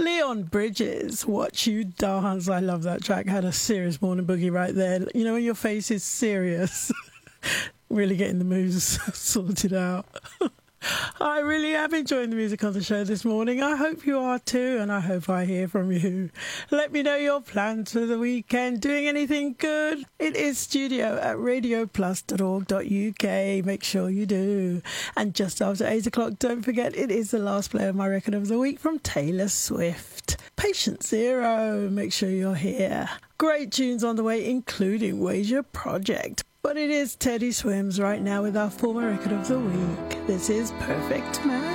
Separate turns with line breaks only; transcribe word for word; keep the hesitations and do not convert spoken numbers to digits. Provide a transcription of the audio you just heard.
Leon Bridges, Watch You Dance. I love that track. Had a serious morning boogie right there. You know when your face is serious. Really getting the moves sorted out. I really am enjoying the music on the show this morning. I hope you are too, and I hope I hear from you. Let me know your plans for the weekend. Doing anything good? It is studio at radio plus dot org dot U K. Make sure you do. And just after eight o'clock, don't forget, it is the last play of my record of the week from Taylor Swift. Patient Zero. Make sure you're here. Great tunes on the way, including Wager Project. But it is Teddy Swims right now with our former record of the week. This is Perfect Man.